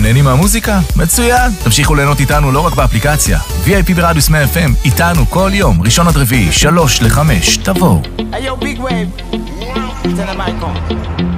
נהנים מהמוזיקה? מצוין! תמשיכו ליהנות איתנו לא רק באפליקציה. VIP ברדיוס 100 FM, איתנו כל יום, ראשון עד רביעי, 3 ל-5, תבואו. Hey yo, big wave. Tell them I come.